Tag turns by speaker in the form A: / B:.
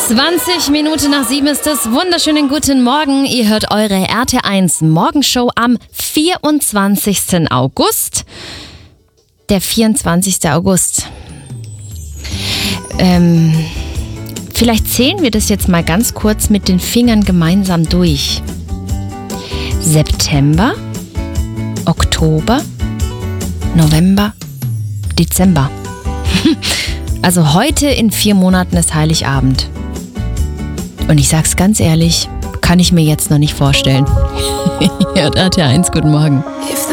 A: 20 Minuten nach 7 ist es. Wunderschönen guten Morgen. Ihr hört eure RT1 Morgenshow am 24. August. Der 24. August. Vielleicht zählen wir das jetzt mal ganz kurz mit den Fingern gemeinsam durch. September, Oktober, November, Dezember. Also heute in 4 Monaten ist Heiligabend. Und ich sag's ganz ehrlich, kann ich mir jetzt noch nicht vorstellen. Ja, RT1, guten Morgen.